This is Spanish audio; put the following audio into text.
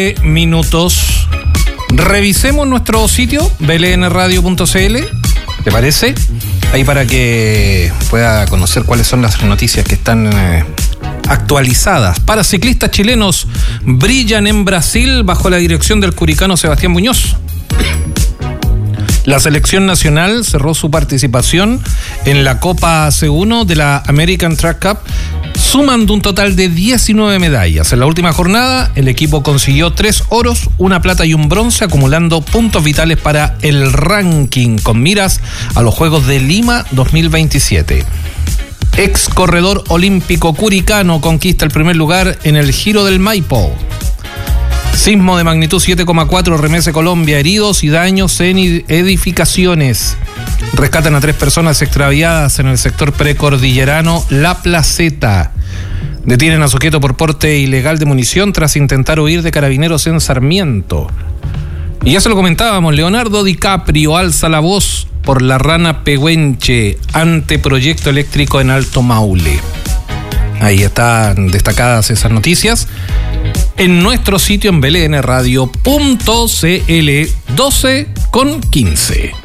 Minutos. Revisemos nuestro sitio blnradio.cl, ¿te parece? Ahí para que pueda conocer cuáles son las noticias que están actualizadas. Paraciclistas chilenos brillan en Brasil bajo la dirección del curicano Sebastián Muñoz. La selección nacional cerró su participación en la Copa C1 de la American Track Cup, sumando un total de 19 medallas. En la última jornada, el equipo consiguió 3 oros, 1 plata y un bronce, acumulando puntos vitales para el ranking, con miras a los Juegos de Lima 2027. Ex corredor olímpico curicano conquista el primer lugar en el Giro del Maipo. Sismo de magnitud 7,4 remece Colombia, heridos y daños en edificaciones. Rescatan a 3 personas extraviadas en el sector precordillerano La Placeta. Detienen a sujeto por porte ilegal de munición tras intentar huir de carabineros en Sarmiento. Y ya se lo comentábamos, Leonardo DiCaprio alza la voz por la rana pehuenche ante proyecto eléctrico en Alto Maule. Ahí están destacadas esas noticias en nuestro sitio en blnradio.cl 12:15.